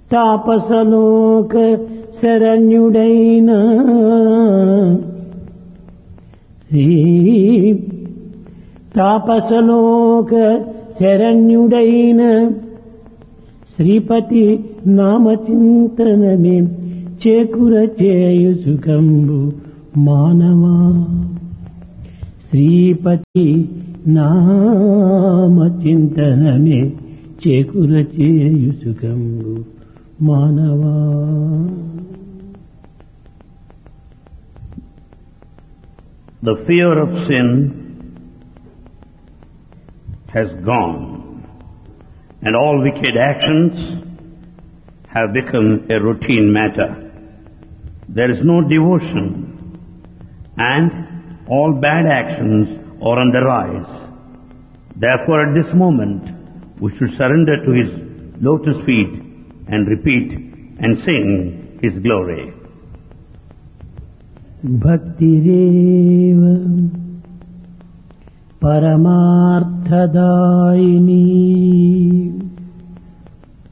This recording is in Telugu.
తాపసలోక శరణ్యుడైన శ్రీ తాపసలోక శరణ్యుడైన శ్రీపతి నామచింతనమే చేకుర చేయు సుఖంబు మానవా. శ్రీపతి నామచింతనమే చేకుర చేయు సుఖంబు మానవా. The fear of sin has gone, and all wicked actions have become a routine matter. There is no devotion, and all bad actions are on the rise. Therefore, at this moment, we should surrender to His lotus feet and repeat and sing His glory. Bhaktirev Paramarthadayini